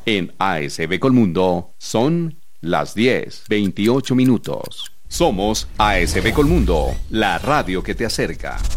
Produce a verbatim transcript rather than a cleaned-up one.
En A S B Colmundo son las diez, veintiocho minutos. Somos A S B Colmundo, la radio que te acerca.